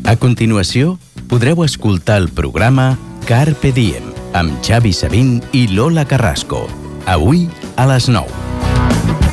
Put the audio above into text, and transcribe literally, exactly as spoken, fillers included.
A continuació, podreu escoltar el programa Carpe Diem amb Xavi Sabin i Lola Carrasco. Avui a les nou.